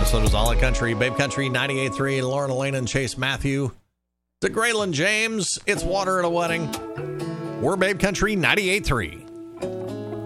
Minnesota's All Country, Babe Country 98.3, Lauren Elena and Chase Matthew. To Graylin James, it's Water at a Wedding. We're Babe Country 98.3.